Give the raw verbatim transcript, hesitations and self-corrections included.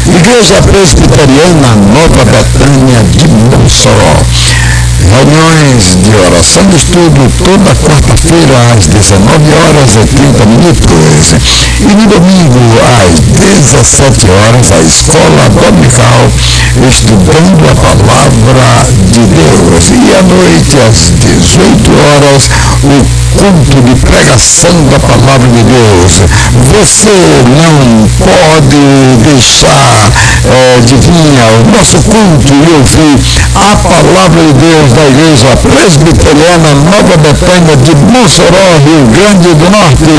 Igreja Presbiteriana Nova Betânia de Mossoró. Reuniões de oração e estudo toda quarta-feira às dezenove horas e trinta minutos. E no domingo às dezessete horas a escola dominical estudando a palavra de Deus. E à noite às dezoito horas o culto de pregação da palavra de Deus. Você não pode deixar é, de vir ao nosso culto e ouvir a palavra de Deus da Igreja Presbiteriana Nova Betânia de Mossoró, Rio Grande do Norte.